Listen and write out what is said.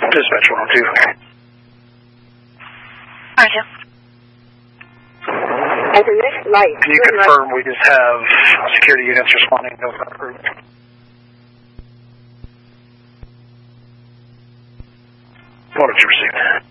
Dispatch 102. Roger. At the next light. Can you confirm we just have security units responding to that group? What did you receive?